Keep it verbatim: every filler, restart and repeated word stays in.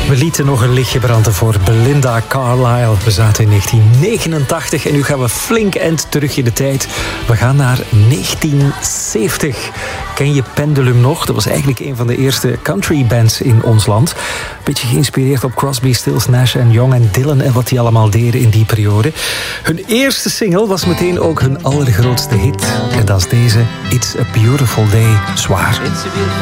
We lieten nog een lichtje branden voor Belinda Carlisle. We zaten in negentien negenentachtig en nu gaan we flink end terug in de tijd. We gaan naar negentien zeventig. Ken je Pendulum nog? Dat was eigenlijk een van de eerste country bands in ons land. Beetje geïnspireerd op Crosby, Stills, Nash en Young en Dylan en wat die allemaal deden in die periode. Hun eerste single was meteen ook hun allergrootste hit. En dat is deze, It's a Beautiful Day. Zwaar.